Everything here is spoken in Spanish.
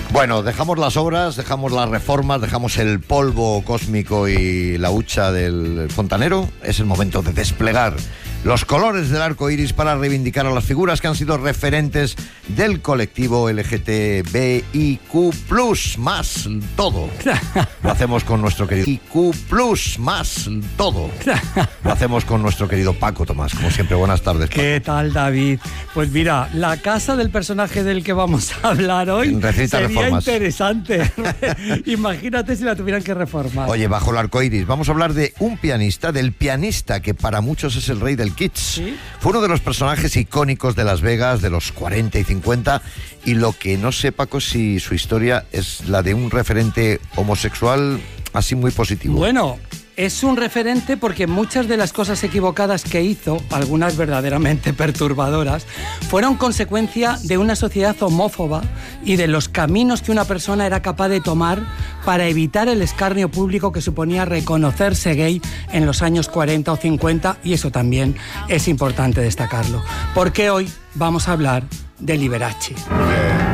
Bueno, dejamos las obras, dejamos las reformas, dejamos el polvo cósmico y la hucha del fontanero. Es el momento de desplegar los colores del arco iris para reivindicar a las figuras que han sido referentes del colectivo LGTBIQ+, más todo. Lo hacemos con nuestro querido IQ+, más todo. Lo hacemos con nuestro querido Paco Tomás. Como siempre, buenas tardes, Paco. ¿Qué tal, David? Pues mira, la casa del personaje del que vamos a hablar hoy Necesita sería reformas. Interesante. Imagínate si la tuvieran que reformar. Oye, bajo el arco iris, vamos a hablar de un pianista, del pianista que para muchos es el rey del kitsch. ¿Sí? Fue uno de los personajes icónicos de Las Vegas de los 40 y 50, y lo que no sé, Paco, si su historia es la de un referente homosexual así muy positivo. Bueno, es un referente porque muchas de las cosas equivocadas que hizo, algunas verdaderamente perturbadoras, fueron consecuencia de una sociedad homófoba y de los caminos que una persona era capaz de tomar para evitar el escarnio público que suponía reconocerse gay en los años 40 o 50, y eso también es importante destacarlo, porque hoy vamos a hablar de Liberace.